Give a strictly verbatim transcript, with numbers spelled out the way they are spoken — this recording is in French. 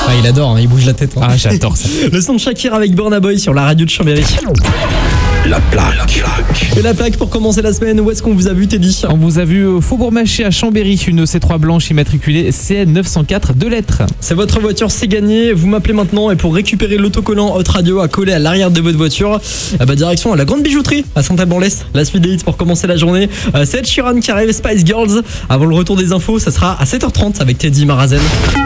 Ah, il adore, hein, il bouge la tête. Hein. Ah, j'adore ça. Le son de Shakira avec Burna Boy sur la radio de Chambéry. La plaque. Et la plaque pour commencer la semaine, où est-ce qu'on vous a vu, Teddy? On vous a vu au Faubourg-Maché à Chambéry, une C trois blanche immatriculée C N neuf cent quatre, deux lettres. C'est votre voiture, c'est gagné. Vous m'appelez maintenant et pour récupérer l'autocollant Hot Radio à coller à l'arrière de votre voiture, eh ben, direction à la grande bijouterie à Saint-Alban-l'Est. La suite des hits pour commencer la journée. Euh, c'est Ed Sheeran qui arrive, Spice Girls. Avant le retour des infos, ça sera à sept heures trente avec Teddy Marazen.